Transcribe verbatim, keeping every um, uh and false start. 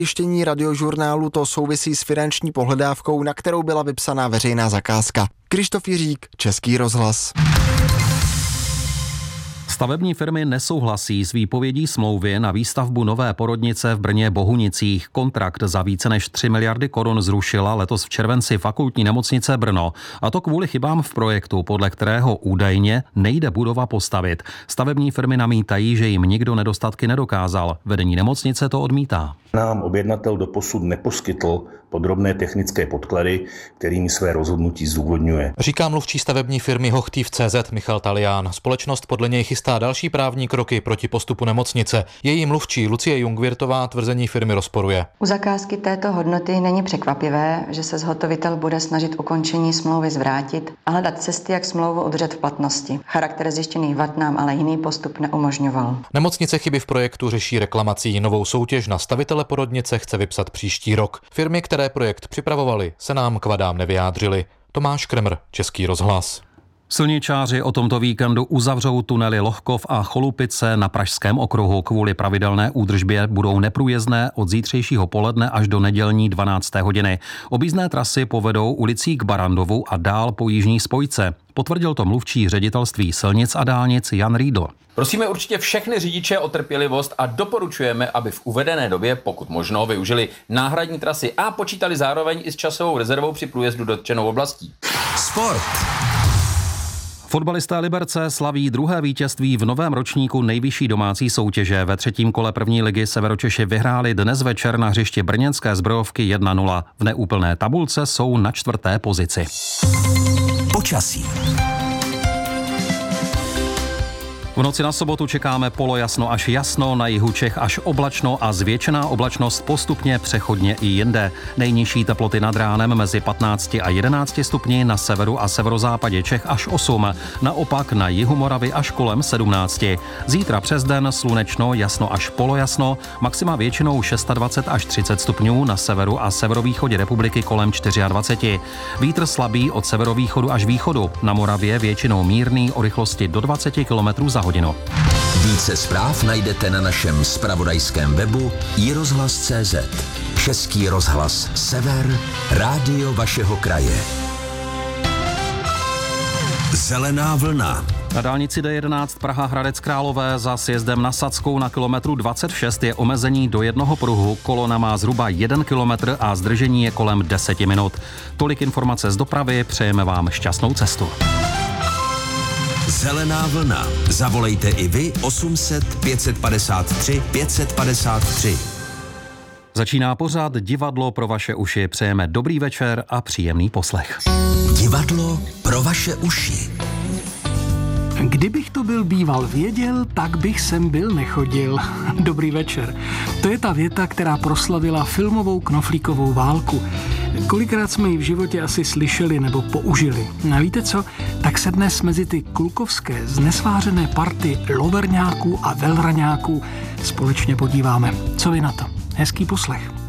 Zjištění Radiožurnálu to souvisí s finanční pohledávkou, na kterou byla vypsaná veřejná zakázka. Krištof Jiřík, Český rozhlas. Stavební firmy nesouhlasí s výpovědí smlouvy na výstavbu nové porodnice v Brně Bohunicích. Kontrakt za více než tři miliardy korun zrušila letos v červenci Fakultní nemocnice Brno. A to kvůli chybám v projektu, podle kterého údajně nejde budova postavit. Stavební firmy namítají, že jim nikdo nedostatky nedokázal. Vedení nemocnice to odmítá. Nám objednatel doposud neposkytl podrobné technické podklady, kterými své rozhodnutí zdůvodňuje. Říká mluvčí stavební firmy Hochtief tečka cé zet Michal Talián. Společnost podle něj chystá další právní kroky proti postupu nemocnice. Její mluvčí Lucie Jungwirtová tvrzení firmy rozporuje. U zakázky této hodnoty není překvapivé, že se zhotovitel bude snažit ukončení smlouvy zvrátit a hledat cesty, jak smlouvu udržet v platnosti. Charakter zjištěných vad nám ale jiný postup neumožňoval. Nemocnice chyby v projektu řeší reklamací. Novou soutěž na stavitele porodnice chce vypsat příští rok. Firmy, které projekt připravovali, se nám k vadám nevyjádřili. Tomáš Kremr, Český rozhlas. Silničáři o tomto víkendu uzavřou tunely Lohkov a Cholupice na Pražském okruhu. Kvůli pravidelné údržbě budou neprůjezdné od zítřejšího poledne až do nedělní dvanácté hodiny. Objízdné trasy povedou ulicí k Barandovu a dál po jižní spojce. Potvrdil to mluvčí ředitelství silnic a dálnic Jan Riedl. Prosíme určitě všechny řidiče o trpělivost a doporučujeme, aby v uvedené době, pokud možno, využili náhradní trasy a počítali zároveň i s časovou rezervou při průjezdu dotčenou oblastí. Sport. Fotbalisté Liberce slaví druhé vítězství v novém ročníku nejvyšší domácí soutěže. Ve třetím kole první ligy Severočeši vyhráli dnes večer na hřišti brněnské Zbrojovky jedna nula. V neúplné tabulce jsou na čtvrté pozici. Počasí. V noci na sobotu čekáme polojasno až jasno, na jihu Čech až oblačno a zvětšená oblačnost postupně přechodně i jinde. Nejnižší teploty nad ránem mezi patnácti a jedenácti stupni, na severu a severozápadě Čech až osm, naopak na jihu Moravy až kolem sedmnácti. Zítra přes den slunečno, jasno až polojasno, maxima většinou dvacet šest až třicet stupňů, na severu a severovýchodě republiky kolem dvacet čtyři. Vítr slabý od severovýchodu až východu, na Moravě většinou mírný o rychlosti do dvacet kilometrů za hodinu. Více zpráv najdete na našem zpravodajském webu i rozhlas tečka cé zet. Český rozhlas Sever, rádio vašeho kraje. Zelená vlna. Na dálnici D jedenáct Praha Hradec Králové za sjezdem na Sadskou na kilometru dvacet šest je omezení do jednoho pruhu. Kolona má zhruba jeden kilometr a zdržení je kolem deseti minut. Tolik informace z dopravy, přejeme vám šťastnou cestu. Zelená vlna. Zavolejte i vy osm set pět set padesát tři pět set padesát tři. Začíná pořad Divadlo pro vaše uši. Přejeme dobrý večer a příjemný poslech. Divadlo pro vaše uši. Kdybych to byl býval věděl, tak bych sem byl nechodil. Dobrý večer. To je ta věta, která proslavila filmovou knoflíkovou válku. Kolikrát jsme ji v životě asi slyšeli nebo použili. A víte co? Tak se dnes mezi ty klukovské znesvářené party loverňáků a velraňáků společně podíváme. Co vy na to? Hezký poslech.